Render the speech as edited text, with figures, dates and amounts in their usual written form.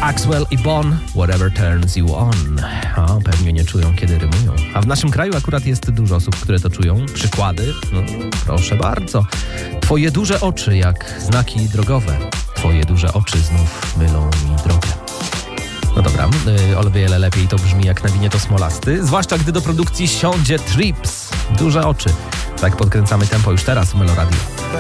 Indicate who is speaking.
Speaker 1: Axwell i Bon, Whatever Turns You On. Pewnie nie czują, kiedy rymują. A w naszym kraju akurat jest dużo osób, które to czują. Przykłady? No, proszę bardzo. Twoje duże oczy jak znaki drogowe. Twoje duże oczy znów mylą mi drogę. No dobra, o wiele lepiej to brzmi, jak nawinie to Smolasty. Zwłaszcza gdy do produkcji siądzie Trips. Duże oczy. Tak podkręcamy tempo już teraz w Meloradio.